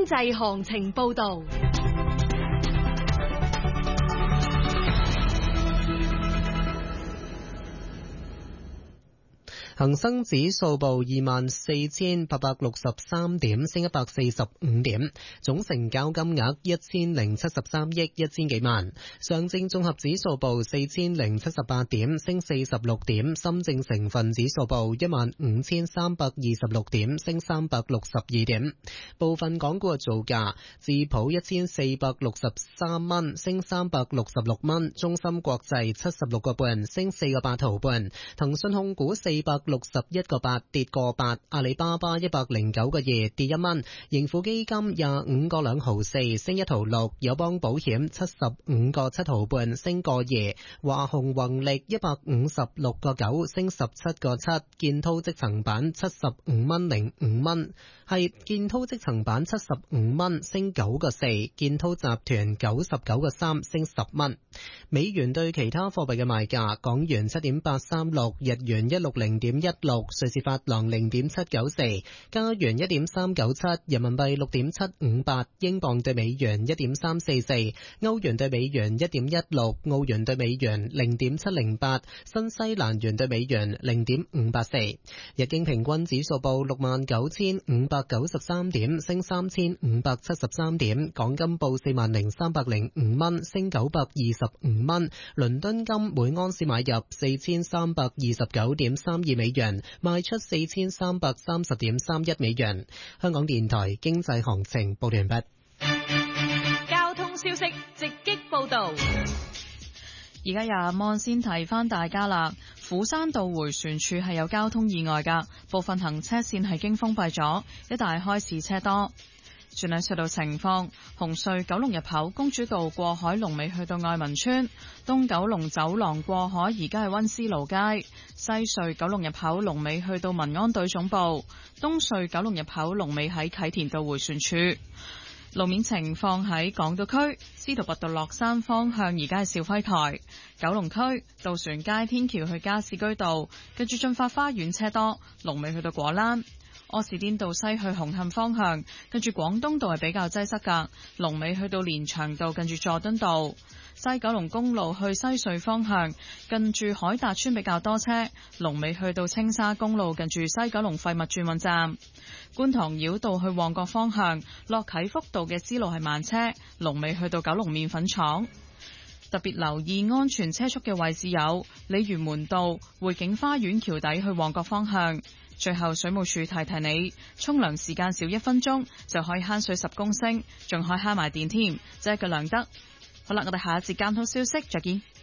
濟行情報道。 恒生指數報24,863點，升145點，總成交金額1073億1000幾萬。上證綜合指數報4078點，升46點。深證成分指數報15326點，升362點。部分港股嘅造價：智普1463蚊，升366蚊；中芯國際76個半，升4個8毫半；騰訊控股461個8，跌個8；阿里巴巴109個2，跌1蚊；盈富基金25個2毫4，升1毫6；友邦保險75個7毫半，升個2；華虹宏力156個9，升17個7；建滔積層板75蚊05蚊，係建滔積層板75蚊，升9個4；建滔集團99個3，升10蚊。美元對其他貨幣嘅賣價：港元7.836，日元160.16，瑞士法郎0.794，加元1.397，人民幣6.758，英鎊對美元1.344，歐元對美元1.16，澳元對美元0.708，新西蘭元對美元0.584。日經平均指數報69,593點，升3573點。港金報40,305蚊，升925蚊。倫敦金每安士買入4329.32美元，賣出4330.31美元。香港電台經濟行情報完畢。 交通消息直擊報道。 而家由望先提翻大家啦，斧山道回旋處係有交通意外㗎，部分行車線係經封閉咗，一帶開始車多。轉兩隧道情況，紅隧九龍入口公主道過海龍尾去到愛民村，東九龍走廊過海而家係溫思勞街，西隧九龍入口龍尾去到民安隊總部，東隧九龍入口龍尾喺啟田道回旋處。路面情況喺港島區司徒拔道落山方向而家係肇輝台，九龍區渡船街天橋去加士居道，跟住進發花園車多，龍尾去到果欄。柯士甸道西去紅磡方向，跟住廣東道係比較擠塞噶，龍尾去到連翔道，近住佐敦道。西九龍公路去西隧方向，近住海達村比較多車，龍尾去到青沙公路，近住西九龍廢物轉運站。觀塘繞道去旺角方向，落啟福道嘅支路係慢車，龍尾去到九龍麵粉廠。特別留意安全車速嘅位置有鯉魚門道、匯景花園橋底去旺角方向。最後水務署提提你，沖涼時間少1分鐘就可以慳水10公升，仲可以慳埋電添，即係個良德。好啦，我哋下一節交通消息再見。